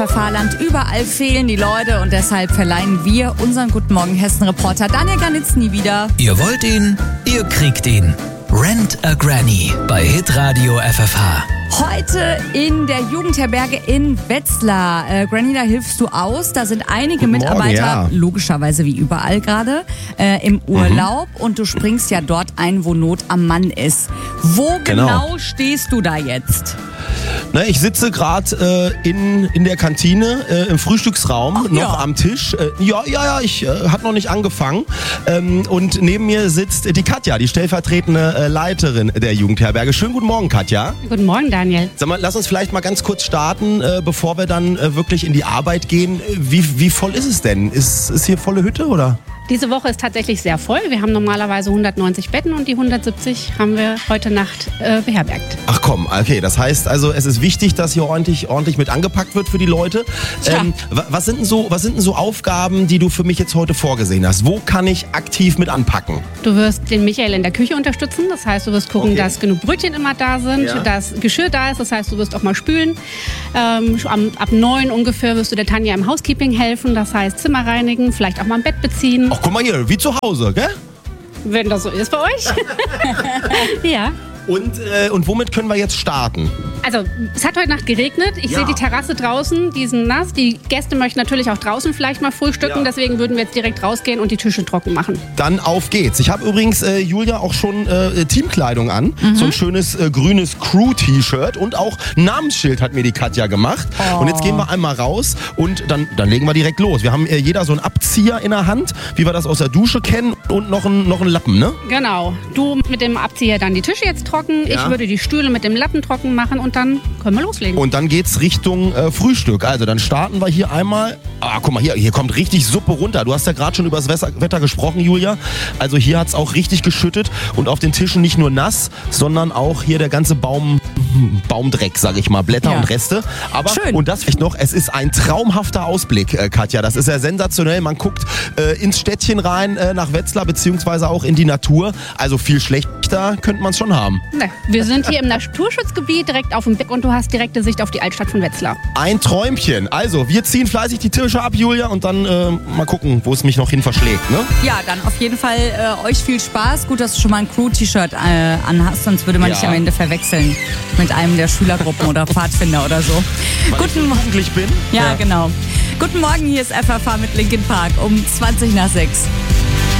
Fahrland. Überall fehlen die Leute und deshalb verleihen wir unseren Guten Morgen Hessen-Reporter Daniel Ganitzny wieder. Ihr wollt ihn, ihr kriegt ihn. Rent a Granny bei Hitradio FFH. Heute in der Jugendherberge in Wetzlar. Granny, da hilfst du aus. Da sind einige Mitarbeiter, logischerweise wie überall gerade, im Urlaub. Und du springst ja dort ein, wo Not am Mann ist. Wo genau stehst du da jetzt? Ne, ich sitze gerade in der Kantine, im Frühstücksraum, am Tisch. Ich habe noch nicht angefangen. Und neben mir sitzt die Katja, die stellvertretende Leiterin der Jugendherberge. Schönen guten Morgen, Katja. Guten Morgen, Daniel. Sag mal, lass uns vielleicht mal ganz kurz starten, bevor wir dann wirklich in die Arbeit gehen. Wie voll ist es denn? Ist hier volle Hütte, oder? Diese Woche ist tatsächlich sehr voll. Wir haben normalerweise 190 Betten und die 170 haben wir heute Nacht beherbergt. Ach komm, okay. Das heißt also, es ist wichtig, dass hier ordentlich mit angepackt wird für die Leute. Was sind denn so Aufgaben, die du für mich jetzt heute vorgesehen hast? Wo kann ich aktiv mit anpacken? Du wirst den Michael in der Küche unterstützen. Das heißt, du wirst gucken, dass genug Brötchen immer da sind, dass Geschirr da ist. Das heißt, du wirst auch mal spülen. Ab 9 ungefähr wirst du der Tanja im Housekeeping helfen. Das heißt, Zimmer reinigen, vielleicht auch mal ein Bett beziehen. Ach, guck mal hier, wie zu Hause, gell? Wenn das so ist bei euch. Ja. Und womit können wir jetzt starten? Also, es hat heute Nacht geregnet. Ich sehe die Terrasse draußen, die sind nass. Die Gäste möchten natürlich auch draußen vielleicht mal frühstücken. Deswegen würden wir jetzt direkt rausgehen und die Tische trocken machen. Dann auf geht's. Ich habe übrigens, Julia, auch schon Teamkleidung an. So ein schönes grünes Crew-T-Shirt und auch ein Namensschild hat mir die Katja gemacht. Und jetzt gehen wir einmal raus und dann legen wir direkt los. Wir haben jeder so einen Abzieher in der Hand, wie wir das aus der Dusche kennen, und noch einen Lappen, ne? Genau. Du mit dem Abzieher dann die Tische jetzt trocken. Ich würde die Stühle mit dem Lappen trocken machen und dann können wir loslegen. Und dann geht's Richtung Frühstück. Also dann starten wir hier einmal. Guck mal, hier kommt richtig Suppe runter. Du hast ja gerade schon über das Wetter gesprochen, Julia. Also hier hat's auch richtig geschüttet und auf den Tischen nicht nur nass, sondern auch hier der ganze Baumdreck, sag ich mal, Blätter und Reste. Aber schön. Und das vielleicht noch, es ist ein traumhafter Ausblick, Katja. Das ist ja sensationell. Man guckt ins Städtchen rein, nach Wetzlar, beziehungsweise auch in die Natur. Also viel schlechter könnte man es schon haben. Ne, wir sind hier im Naturschutzgebiet direkt auf dem Berg und du hast direkte Sicht auf die Altstadt von Wetzlar. Ein Träumchen. Also, wir ziehen fleißig die Tische ab, Julia, und dann mal gucken, wo es mich noch hin verschlägt. Ne? Ja, dann auf jeden Fall euch viel Spaß. Gut, dass du schon mal ein Crew-T-Shirt anhast, sonst würde man dich am Ende verwechseln mit einem der Schülergruppen oder Pfadfinder oder so. Weil ich jugendlich bin. Ja, genau. Guten Morgen, hier ist FFH mit Linkin Park um 20 nach 6.